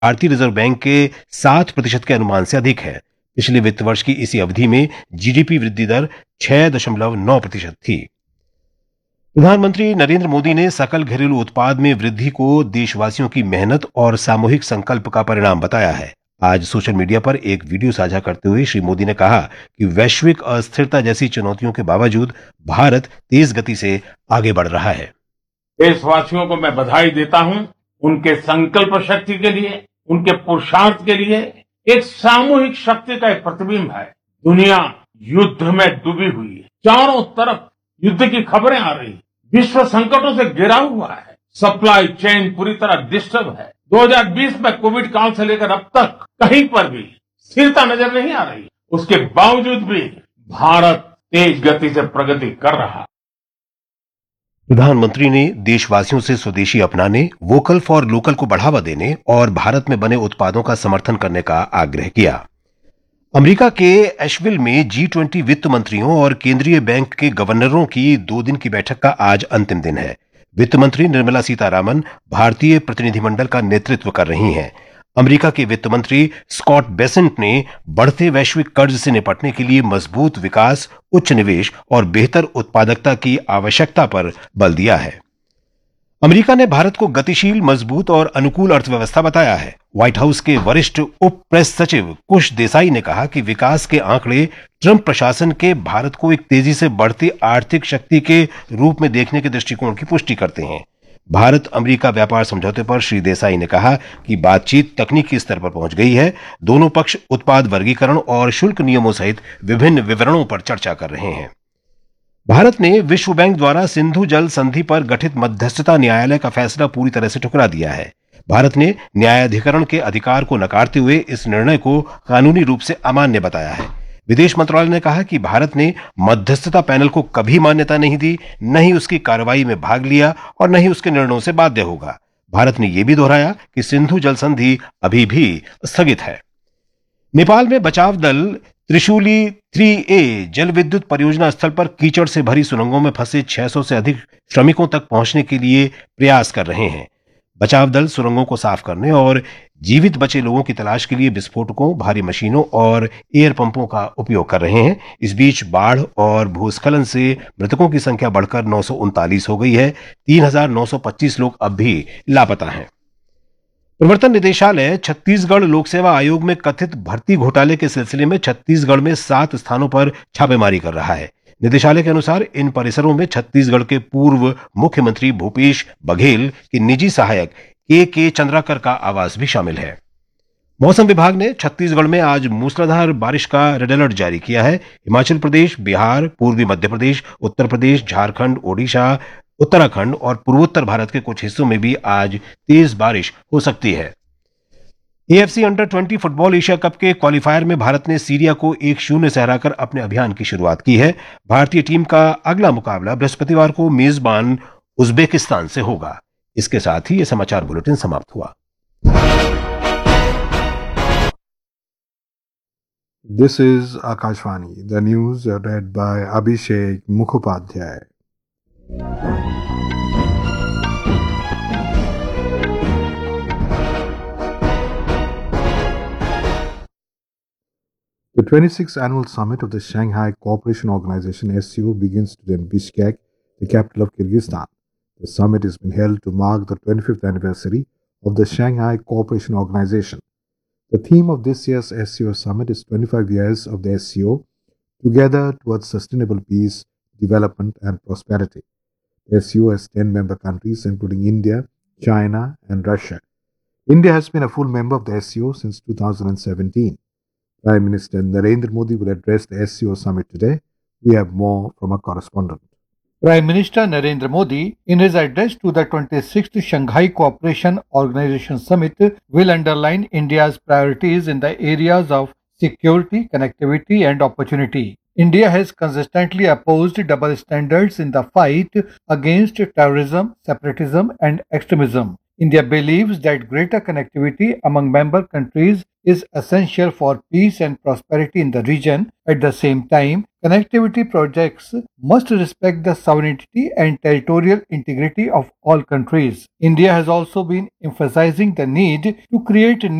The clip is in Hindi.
भारतीय रिजर्व बैंक के 7% के अनुमान से अधिक है। पिछले वित्त वर्ष की इसी अवधि में जीडीपी वृद्धि दर 6.9% थी। प्रधानमंत्री नरेंद्र मोदी ने सकल घरेलू उत्पाद में वृद्धि को देशवासियों की मेहनत और सामूहिक संकल्प का परिणाम बताया है। आज सोशल मीडिया पर एक वीडियो साझा करते हुए श्री मोदी ने कहा कि वैश्विक अस्थिरता जैसी चुनौतियों के बावजूद भारत तेज गति से आगे बढ़ रहा है। देशवासियों को मैं बधाई देता हूं, उनके संकल्प शक्ति के लिए, उनके पुरुषार्थ के लिए। एक सामूहिक शक्ति का एक प्रतिबिंब है। दुनिया युद्ध में डूबी हुई है, चारों तरफ युद्ध की खबरें आ रही, विश्व संकटों से घिरा हुआ है, सप्लाई चेन पूरी तरह डिस्टर्ब है। 2020 में कोविड काल से लेकर अब तक कहीं पर भी स्थिरता नजर नहीं आ रही। उसके बावजूद भी भारत तेज गति से प्रगति कर रहा है। प्रधानमंत्री ने देशवासियों से स्वदेशी अपनाने, वोकल फॉर लोकल को बढ़ावा देने और भारत में बने उत्पादों का समर्थन करने का आग्रह किया। अमेरिका के एशविल में G20 वित्त मंत्रियों और केंद्रीय बैंक के गवर्नरों की 2 दिन की बैठक का आज अंतिम दिन है। वित्त मंत्री निर्मला सीतारामन भारतीय प्रतिनिधिमंडल का नेतृत्व कर रही हैं। अमेरिका के वित्त मंत्री स्कॉट बेसेंट ने बढ़ते वैश्विक कर्ज से निपटने के लिए मजबूत विकास, उच्च निवेश और बेहतर उत्पादकता की आवश्यकता पर बल दिया है। अमेरिका ने भारत को गतिशील, मजबूत और अनुकूल अर्थव्यवस्था बताया है। व्हाइट हाउस के वरिष्ठ उप प्रेस सचिव कुश देसाई ने कहा कि विकास के आंकड़े ट्रंप प्रशासन के भारत को एक तेजी से बढ़ती आर्थिक शक्ति के रूप में देखने के दृष्टिकोण की पुष्टि करते हैं। भारत अमेरिका व्यापार समझौते पर श्री देसाई ने कहा कि बातचीत तकनीकी स्तर पर पहुंच गई है। दोनों पक्ष उत्पाद वर्गीकरण और शुल्क नियमों सहित विभिन्न विवरणों पर चर्चा कर रहे हैं। भारत ने विश्व बैंक द्वारा सिंधु जल संधि पर गठित मध्यस्थता न्यायालय का फैसला पूरी तरह से ठुकरा दिया है। भारत ने न्यायाधिकरण के अधिकार को नकारते हुए इस निर्णय को कानूनी रूप से अमान्य बताया है। विदेश मंत्रालय ने कहा कि भारत ने मध्यस्थता पैनल को कभी मान्यता नहीं दी, न ही उसकी कार्रवाई में भाग लिया और न ही उसके निर्णयों से बाध्य होगा। भारत ने यह भी दोहराया कि सिंधु जल संधि अभी भी स्थगित है। नेपाल में बचाव दल त्रिशूली 3A जल विद्युत परियोजना स्थल पर कीचड़ से भरी सुरंगों में फंसे 600 से अधिक श्रमिकों तक पहुंचने के लिए प्रयास कर रहे हैं। बचाव दल सुरंगों को साफ करने और जीवित बचे लोगों की तलाश के लिए विस्फोटकों, भारी मशीनों और एयर पंपों का उपयोग कर रहे हैं। इस बीच बाढ़ और भूस्खलन से मृतकों की संख्या बढ़कर 939 हो गई है। 3,925 लोग अब भी लापता हैं। प्रवर्तन निदेशालय छत्तीसगढ़ लोक सेवा आयोग में कथित भर्ती घोटाले के सिलसिले में छत्तीसगढ़ में 7 स्थानों पर छापेमारी कर रहा है। निदेशालय के अनुसार इन परिसरों में छत्तीसगढ़ के पूर्व मुख्यमंत्री भूपेश बघेल के निजी सहायक के चंद्राकर का आवास भी शामिल है। मौसम विभाग ने छत्तीसगढ़ में आज मूसलाधार बारिश का रेड अलर्ट जारी किया है। हिमाचल प्रदेश, बिहार, पूर्वी मध्य प्रदेश, उत्तर प्रदेश, झारखंड, ओडिशा, उत्तराखंड और पूर्वोत्तर भारत के कुछ हिस्सों में भी आज तेज बारिश हो सकती है। AFC अंडर-20 फुटबॉल एशिया कप के क्वालिफायर में भारत ने सीरिया को 1-0 से हराकर अपने अभियान की शुरुआत की है। भारतीय टीम का अगला मुकाबला बृहस्पतिवार को मेजबान उज्बेकिस्तान से होगा। इसके साथ ही यह समाचार बुलेटिन समाप्त हुआ। This is Akashvani. The news read by Abhishek Mukhopadhyay. The 26th annual summit of the Shanghai Cooperation Organization SCO begins today in Bishkek, the capital of Kyrgyzstan. The summit is being held to mark the 25th anniversary of the Shanghai Cooperation Organization. The theme of this year's SCO summit is 25 years of the SCO together towards sustainable peace, development and prosperity. The SCO has 10 member countries including India, China and Russia. India has been a full member of the SCO since 2017. Prime Minister Narendra Modi will address the SCO summit today. We have more from our correspondent. Prime Minister Narendra Modi, in his address to the 26th Shanghai Cooperation Organization Summit, will underline India's priorities in the areas of security, connectivity and opportunity. India has consistently opposed double standards in the fight against terrorism, separatism and extremism. India believes that greater connectivity among member countries is essential for peace and prosperity in the region. At the same time, connectivity projects must respect the sovereignty and territorial integrity of all countries. India has also been emphasizing the need to create